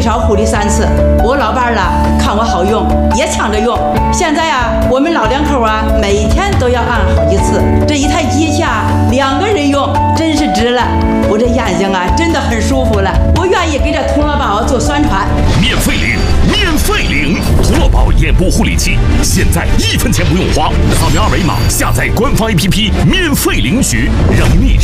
烧护理3次。我老伴儿啦，看我好用，也抢着用。现在啊，我们老两口啊，每天都要按好几次。这一台机器啊，2个人用，真是值了。我这眼睛啊，真的很舒服了。我愿意给这童乐宝做宣传。 免费领，免费领！童乐宝眼部护理器，现在1分钱不用花，扫描2维码下载官方 APP，免费领取，让你